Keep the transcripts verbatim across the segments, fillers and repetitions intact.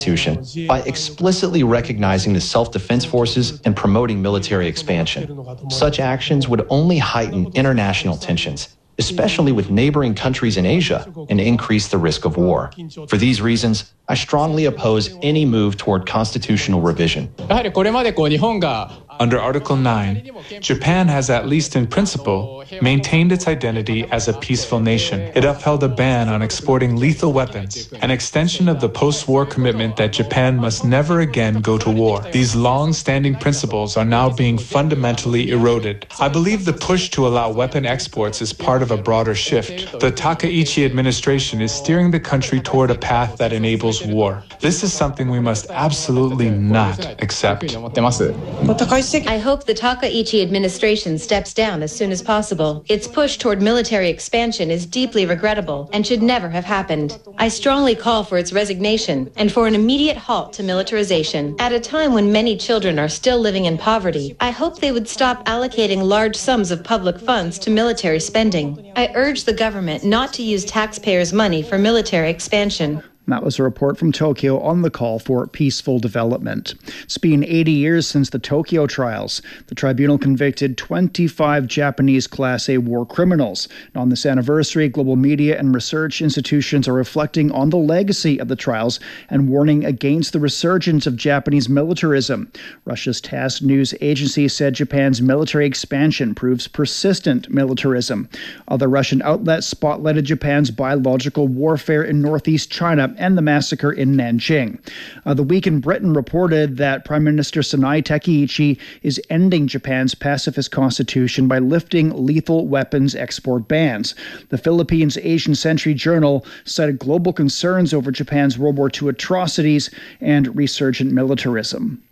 Constitution by explicitly recognizing the self-defense forces and promoting military expansion. Such actions would only heighten international tensions, especially with neighboring countries in Asia, and increase the risk of war. For these reasons, I strongly oppose any move toward constitutional revision. Under Article nine, Japan has, at least in principle, maintained its identity as a peaceful nation. It upheld a ban on exporting lethal weapons, an extension of the post-war commitment that Japan must never again go to war. These long-standing principles are now being fundamentally eroded. I believe the push to allow weapon exports is part of a broader shift. The Takaichi administration is steering the country toward a path that enables war. This is something we must absolutely not accept. I hope the Takaichi administration steps down as soon as possible. Its push toward military expansion is deeply regrettable and should never have happened. I strongly call for its resignation and for an immediate halt to militarization. At a time when many children are still living in poverty, I hope they would stop allocating large sums of public funds to military spending. I urge the government not to use taxpayers' money for military expansion. That was a report from Tokyo on the call for peaceful development. It's been eighty years since the Tokyo trials. The tribunal convicted twenty-five Japanese Class A war criminals. And on this anniversary, global media and research institutions are reflecting on the legacy of the trials and warning against the resurgence of Japanese militarism. Russia's TASS news agency said Japan's military expansion proves persistent militarism. Other Russian outlets spotlighted Japan's biological warfare in northeast China and the massacre in Nanjing. Uh, the Week in Britain reported that Prime Minister Sanae Takaichi is ending Japan's pacifist constitution by lifting lethal weapons export bans. The Philippines Asian Century Journal cited global concerns over Japan's World War Two atrocities and resurgent militarism.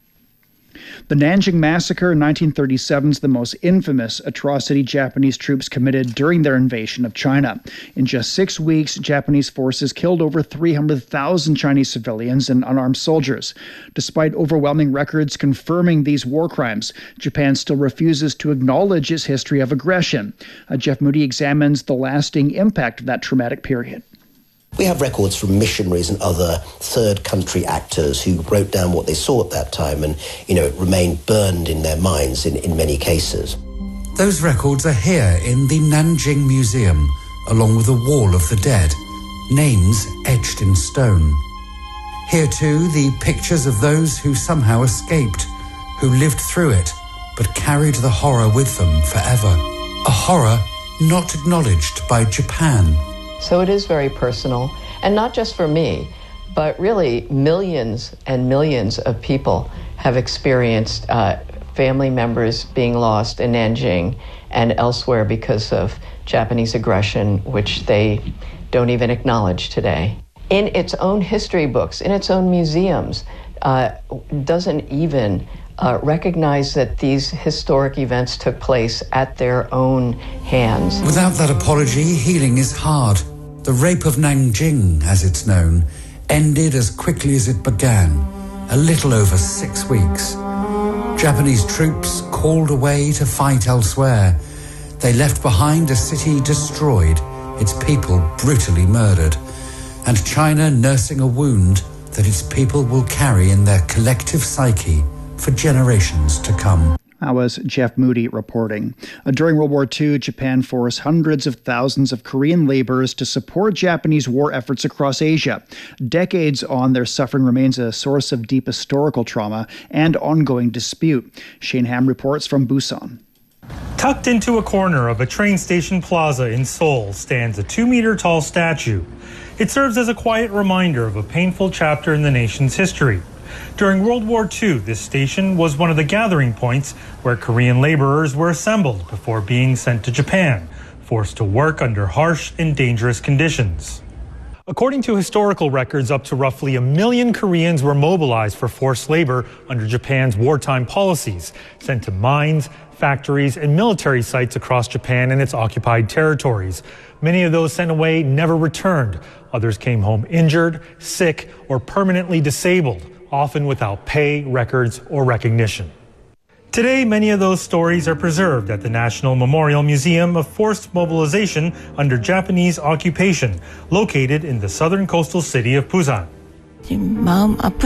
The Nanjing Massacre in nineteen thirty-seven is the most infamous atrocity Japanese troops committed during their invasion of China. In just six weeks, Japanese forces killed over three hundred thousand Chinese civilians and unarmed soldiers. Despite overwhelming records confirming these war crimes, Japan still refuses to acknowledge its history of aggression. Uh, Jeff Moody examines the lasting impact of that traumatic period. We have records from missionaries and other third country actors who wrote down what they saw at that time, and, you know, it remained burned in their minds in, in many cases. Those records are here in the Nanjing Museum, along with the Wall of the Dead, names etched in stone. Here too, the pictures of those who somehow escaped, who lived through it, but carried the horror with them forever. A horror not acknowledged by Japan. So it is very personal, and not just for me, but really millions and millions of people have experienced uh, family members being lost in Nanjing and elsewhere because of Japanese aggression, which they don't even acknowledge today. In its own history books, in its own museums, uh, doesn't even Uh, recognize that these historic events took place at their own hands. Without that apology, healing is hard. The rape of Nanjing, as it's known, ended as quickly as it began, a little over six weeks. Japanese troops called away to fight elsewhere. They left behind a city destroyed, its people brutally murdered, and China nursing a wound that its people will carry in their collective psyche for generations to come. That was Jeff Moody reporting. Uh, during World War Two, Japan forced hundreds of thousands of Korean laborers to support Japanese war efforts across Asia. Decades on, their suffering remains a source of deep historical trauma and ongoing dispute. Shane Ham reports from Busan. Tucked into a corner of a train station plaza in Seoul stands a two-meter-tall statue. It serves as a quiet reminder of a painful chapter in the nation's history. During World War Two, this station was one of the gathering points where Korean laborers were assembled before being sent to Japan, forced to work under harsh and dangerous conditions. According to historical records, up to roughly a million Koreans were mobilized for forced labor under Japan's wartime policies, sent to mines, factories, and military sites across Japan and its occupied territories. Many of those sent away never returned. Others came home injured, sick, or permanently disabled, often without pay, records, or recognition. Today, many of those stories are preserved at the National Memorial Museum of Forced Mobilization under Japanese occupation, located in the southern coastal city of Busan.